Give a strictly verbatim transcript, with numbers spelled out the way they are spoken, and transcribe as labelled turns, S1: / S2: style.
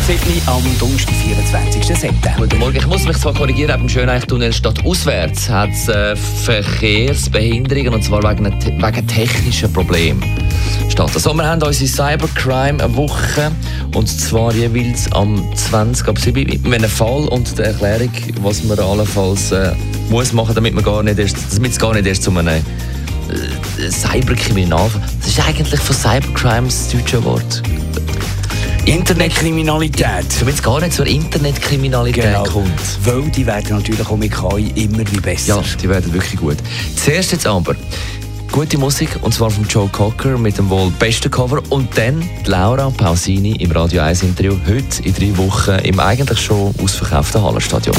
S1: sieben am Donnerstag, vierundzwanzigsten September.
S2: Guten Morgen. Ich muss mich zwar korrigieren, aber im Schöneichtunnel statt auswärts hat es äh, Verkehrsbehinderungen, und zwar wegen, wegen technischen Problemen. Statt. Also, wir haben unsere Cybercrime-Woche, und zwar jeweils am zwanzig ab sieben mit einem Fall und der Erklärung, was man allenfalls äh, muss machen, damit man gar nicht erst, damit es gar nicht erst zu einem äh, Cyberkriminal. Das ist eigentlich von Cybercrime das deutsche Wort.
S1: Internetkriminalität.
S2: Damit es gar nicht zur Internetkriminalität
S1: Genau.
S2: kommt.
S1: Weil die werden natürlich auch mit K I immer wie besser.
S2: Ja, die werden wirklich gut. Zuerst jetzt aber gute Musik, und zwar von Joe Cocker mit dem wohl besten Cover, und dann die Laura Pausini im Radio eins Interview, heute in drei Wochen im eigentlich schon ausverkauften Hallenstadion.